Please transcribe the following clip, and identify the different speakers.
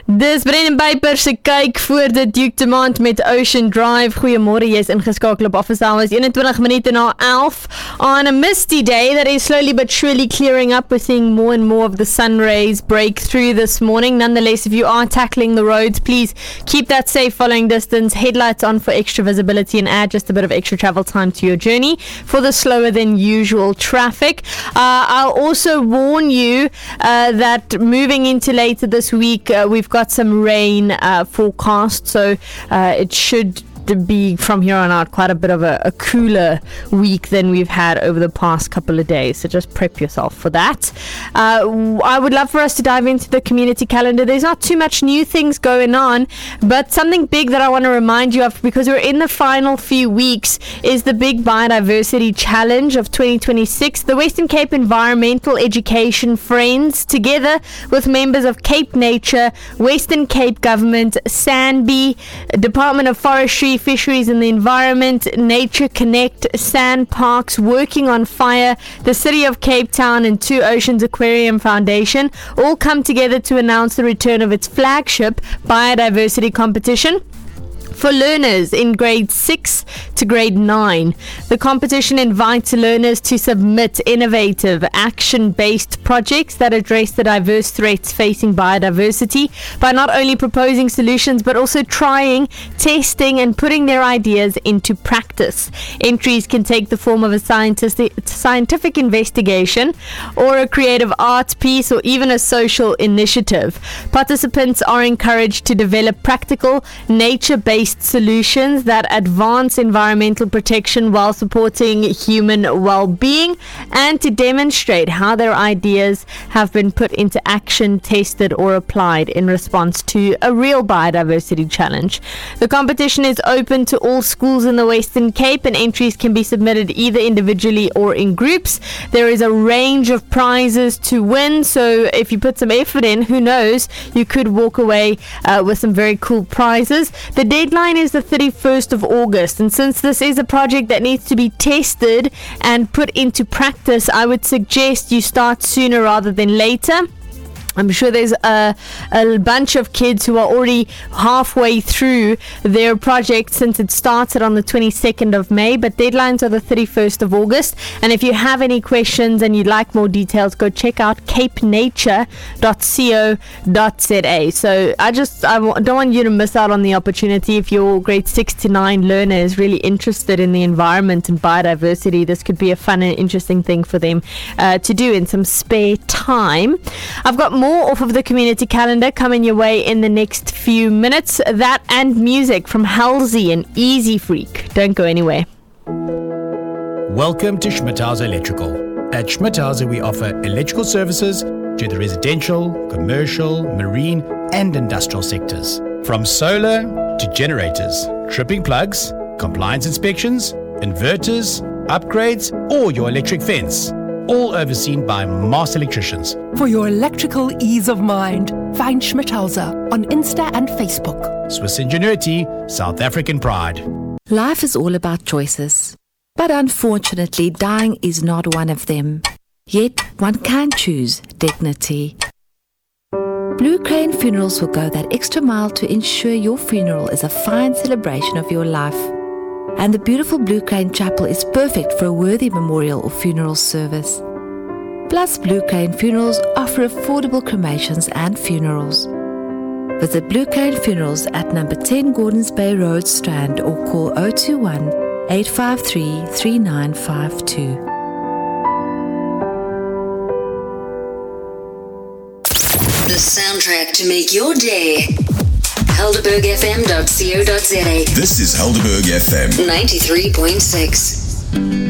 Speaker 1: Dis Brendan Byper se kyk voor dit Duke Dumont met Ocean Drive. Goeiemôre, jy is ingeskakel op Office Hours 21 minute na 11 on a misty day that is slowly but surely clearing up. We're seeing more and more of the sun rays break through this morning. Nonetheless, if you are tackling the roads, please keep that safe following distance, headlights on for extra visibility, and add just a bit of extra travel time to your journey for the slower than usual traffic. I'll also warn you that moving into later this week, we've got some rain forecast, so it should be from here on out quite a bit of a cooler week than we've had over the past couple of days, so just prep yourself for that. I would love for us to dive into the community calendar. There's not too much new things going on, but something big that I want to remind you of, because we're in the final few weeks, is the Big Biodiversity Challenge of 2026. The Western Cape Environmental Education Friends, together with members of Cape Nature, Western Cape Government, SANBI, Department of Forestry, Fisheries and the Environment, Nature Connect, Sand Parks, Working on Fire, the City of Cape Town and Two Oceans Aquarium Foundation all come together to announce the return of its flagship biodiversity competition for learners in grade 6 to grade 9. The competition invites learners to submit innovative, action-based projects that address the diverse threats facing biodiversity by not only proposing solutions but also trying, testing and putting their ideas into practice. Entries can take the form of a scientific investigation or a creative art piece or even a social initiative. Participants are encouraged to develop practical, nature-based solutions that advance environmental protection while supporting human well-being, and to demonstrate how their ideas have been put into action, tested or applied in response to a real biodiversity challenge. The competition is open to all schools in the Western Cape, and entries can be submitted either individually or in groups. There is a range of prizes to win, so if you put some effort in, who knows, you could walk away with some very cool prizes. The deadline is the 31st of August, and since this is a project that needs to be tested and put into practice, I would suggest you start sooner rather than later. I'm sure there's a bunch of kids who are already halfway through their project since it started on the 22nd of May, but deadlines are the 31st of August. And if you have any questions and you'd like more details, go check out capenature.co.za. So I don't want you to miss out on the opportunity. If your grade 6 to 9 learner is really interested in the environment and biodiversity, this could be a fun and interesting thing for them to do in some spare time. I've got more off of the community calendar coming your way in the next few minutes. That and music from Halsey and Easy Freak. Don't go anywhere.
Speaker 2: Welcome to Schmidthauser Electrical. At Schmidthauser, we offer electrical services to the residential, commercial, marine and industrial sectors. From solar to generators, tripping plugs, compliance inspections, inverters, upgrades or your electric fence. All overseen by master electricians.
Speaker 3: For your electrical ease of mind, find Schmidthauser on Insta and Facebook.
Speaker 2: Swiss ingenuity, South African pride.
Speaker 4: Life is all about choices, but unfortunately, dying is not one of them. Yet, one can choose dignity. Blue Crane Funerals will go that extra mile to ensure your funeral is a fine celebration of your life. And the beautiful Blue Crane Chapel is perfect for a worthy memorial or funeral service. Plus, Blue Crane Funerals offer affordable cremations and funerals. Visit Blue Crane Funerals at number 10 Gordons Bay Road, Strand, or call 021 853 3952.
Speaker 5: The soundtrack to make your day. HelderbergFM.co.za.
Speaker 6: This is Helderberg FM
Speaker 5: 93.6.